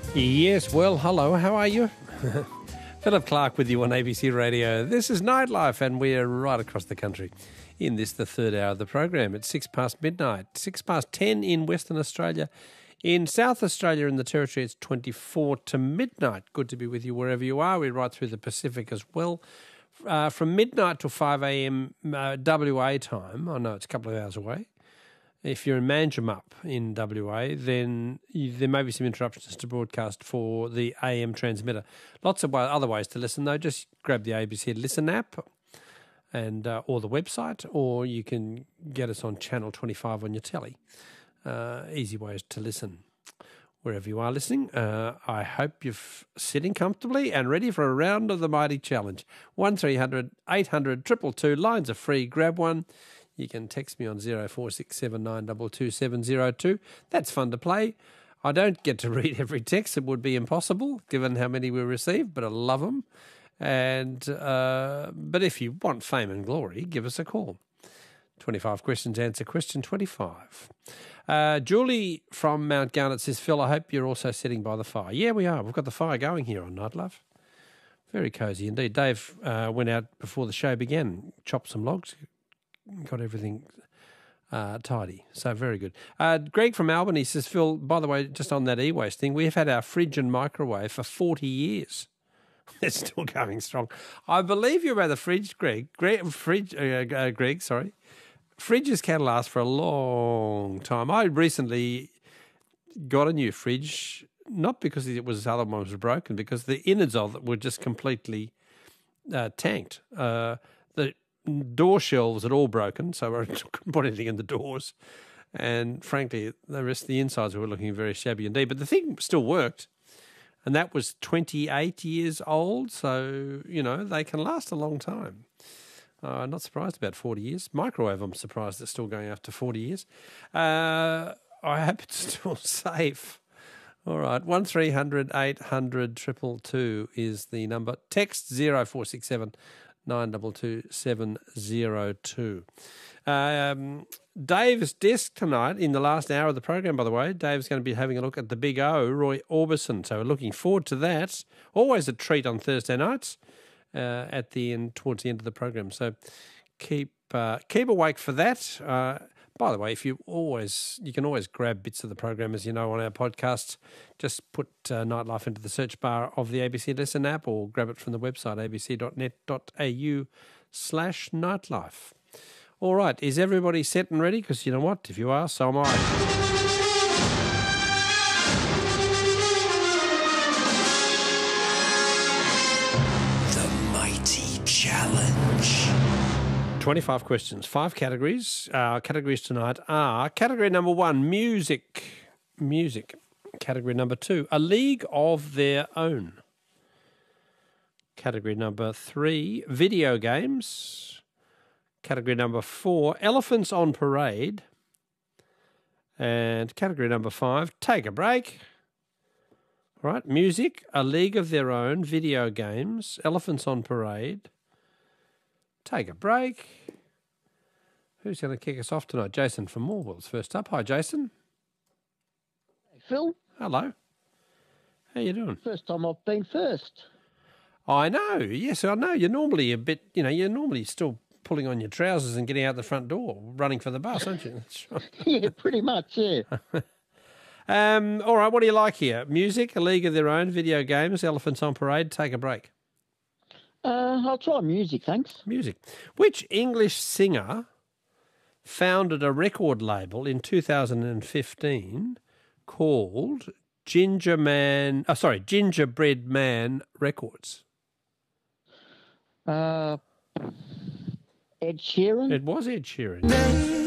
Yes, well, hello, how are you? Philip Clark with you on ABC Radio. This is Nightlife, and we're right across the country in this, the third hour of the program. It's 6 past midnight, 6 past 10 in Western Australia. In South Australia and the Territory, it's 24 to midnight. Good to be with you wherever you are. We're right through the Pacific as well. From midnight to 5 a.m. WA time, I know it's a couple of hours away. If you're in Manjimup in WA, then there may be some interruptions to broadcast for the AM transmitter. Lots of other ways to listen, though. Just grab the ABC Listen app and or the website, or you can get us on Channel 25 on your telly. Easy ways to listen wherever you are listening. I hope you're sitting comfortably and ready for a round of the mighty challenge. 1300 800 222. Lines are free. Grab one. You can text me on 0467922702. That's fun to play. I don't get to read every text. It would be impossible given how many we receive, but I love them. And but if you want fame and glory, give us a call. 25 questions, answer question 25. Julie from Mount Garnet says, Phil, I hope you're also sitting by the fire. Yeah, we are. We've got the fire going here on Nightlife. Very cosy indeed. Dave went out before the show began, chopped some logs, got everything tidy. So very good. Greg from Albany says, Phil, by the way, just on that e-waste thing, we've had our fridge and microwave for 40 years. They're still going strong. I believe you're about the fridge, Greg. Greg, sorry. Fridges can last for a long time. I recently got a new fridge, not because the other one was broken, because the innards of it were just completely tanked. The door shelves had all broken, so I couldn't put anything in the doors. And frankly, the rest of the insides were looking very shabby indeed. But the thing still worked, and that was 28 years old, so, you know, they can last a long time. Not surprised about 40 years. Microwave, I'm surprised it's still going after 40 years. I hope it's still safe. All right, 1300 800 222 is the number. Text 0467 922 702. Dave's desk tonight, in the last hour of the program, by the way, Dave's going to be having a look at the Big O, Roy Orbison. So we're looking forward to that. Always a treat on Thursday nights. At the end, towards the end of the program. So keep awake for that. By the way, you can always grab bits of the program, as you know, on our podcasts. Just put Nightlife into the search bar of the ABC Listen app, or grab it from the website abc.net.au/nightlife. All right, is everybody set and ready? Because you know what? If you are, so am I. Challenge. 25 questions, 5 categories. Categories tonight are category number 1, music. Category number 2, a league of their own. Category number 3, video games. Category number 4, elephants on parade. And category number 5, take a break. All right, music, a league of their own, video games, elephants on parade. Take a break. Who's going to kick us off tonight? Jason from Morwell's first up. Hi, Jason. Hey, Phil. Hello. How you doing? First time I've been first. I know. Yes, I know. You're normally a bit, you're normally still pulling on your trousers and getting out the front door, running for the bus, aren't you? That's right. Yeah, pretty much, yeah. All right, what do you like here? Music, a league of their own, video games, elephants on parade, take a break. I'll try music, thanks. Music. Which English singer founded a record label in 2015 called Gingerbread Man Records? Ed Sheeran? It was Ed Sheeran.